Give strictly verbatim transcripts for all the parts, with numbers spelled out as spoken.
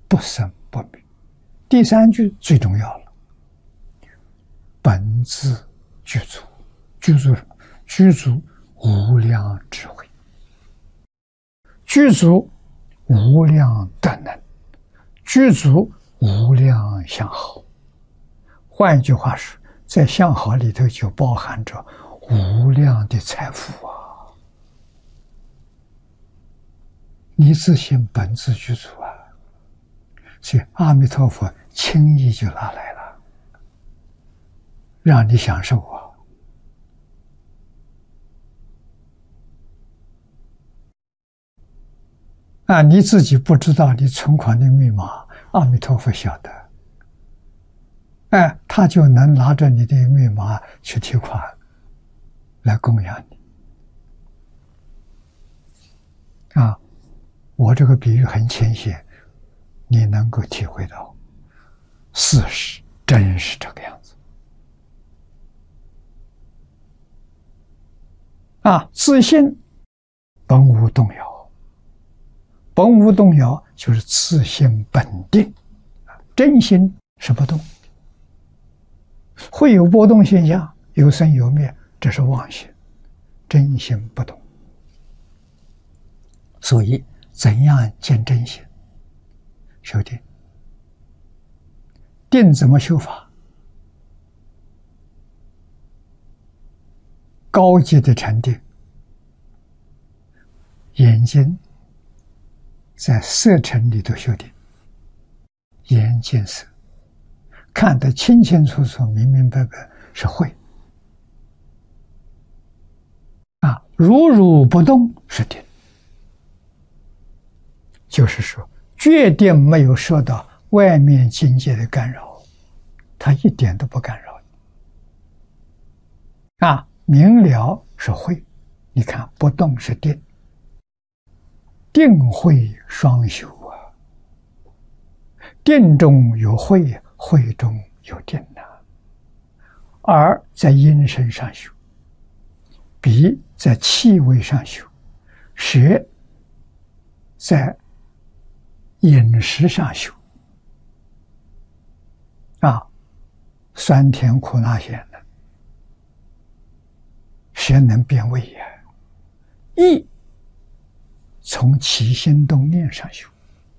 不生不灭。第三句最重要了，本自具足，具足什么？具足无量智慧，具足无量德能，具足无量相好。换一句话说，在相好里头就包含着无量的财富啊！你自性本自具足啊，所以阿弥陀佛轻易就拿来了，让你享受啊！啊，你自己不知道你存款的密码，阿弥陀佛晓得。哎，他就能拿着你的密码去提款，来供养你。啊，我这个比喻很浅显，你能够体会到，事实真是这个样子。啊，自信本无动摇，本无动摇就是自性本定，真心是不动。会有波动现象，有生有灭，这是妄心，真心不动。所以怎样见真心？修定。定怎么修法？高级的禅定，眼睛在色尘里头修定，眼见色，看得清清楚楚、明明白白，是慧啊。如如不动是定，就是说，决定没有受到外面境界的干扰，它一点都不干扰你啊。明了是慧，你看不动是定，定慧双修啊。定中有慧，慧中有定啊。耳在音声上修，鼻在气味上修，舌在饮食上修啊，酸甜苦辣咸的，舌能变味呀。意从起心动念上修，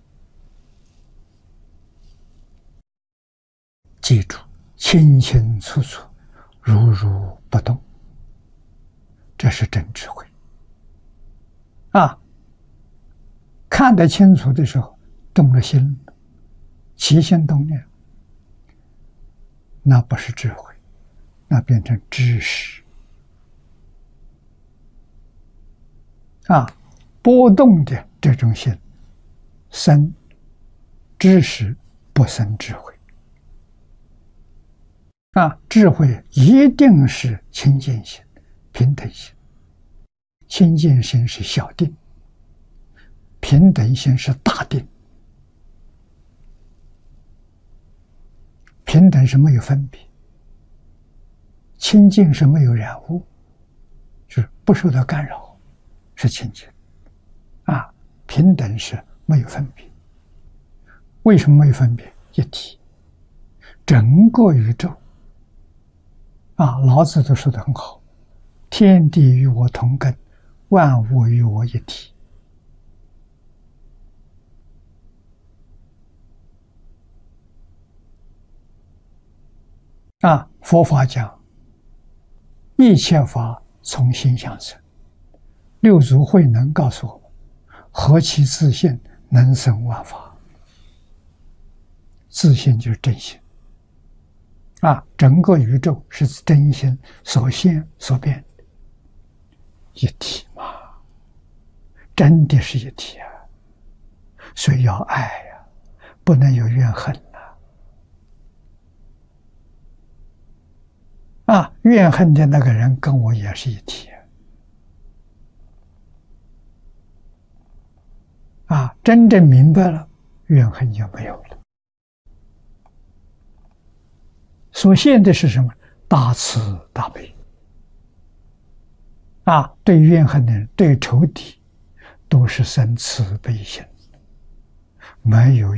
记住，清清楚楚，如如不动，这是真智慧啊！看得清楚的时候，动了心，起心动念，那不是智慧，那变成知识啊！波动的这种心，生知识，不生智慧啊！智慧一定是清净心、平等心。清净心是小定，平等心是大定。平等是没有分别，清净是没有染污，就是不受到干扰，是清净啊。平等是没有分别，为什么没有分别？一体，整个宇宙啊，老子都说得很好，天地与我同根，万物与我一体啊。佛法讲一切法从心想生，六祖慧能告诉我们，何其自性，能生万法。自性就是真心啊，整个宇宙是真心所现所变的一体嘛，真的是一体啊。所以要爱呀、啊，不能有怨恨呐、啊。啊，怨恨的那个人跟我也是一体啊。啊，真正明白了，怨恨就没有了。所现的是什么？大慈大悲啊！对怨恨的人，对仇敌，都是生慈悲心，没有